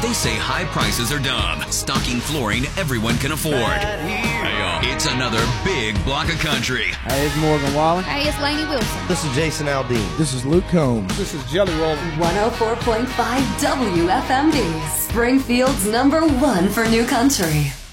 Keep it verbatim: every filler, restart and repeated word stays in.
They say high prices are dumb. Stocking flooring everyone can afford. Hey, y'all. It's another big block of country. Hey, it's Morgan Wallen. Hey, it's Lainey Wilson. This is Jason Aldean. This is Luke Combs. This is Jelly Roll. one oh four point five W F M D, Springfield's number one for new country.